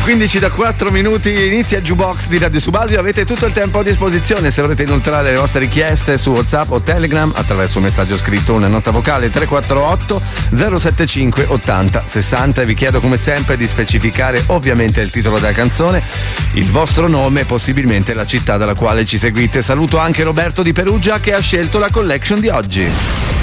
15 da 4 minuti inizia Jukebox di Radio Subasio. Avete tutto il tempo a disposizione se volete inoltrare le vostre richieste su WhatsApp o Telegram attraverso un messaggio scritto o una nota vocale 348 075 80 60. E vi chiedo come sempre di specificare ovviamente il titolo della canzone, il vostro nome e possibilmente la città dalla quale ci seguite. Saluto anche Roberto di Perugia che ha scelto la collection di oggi.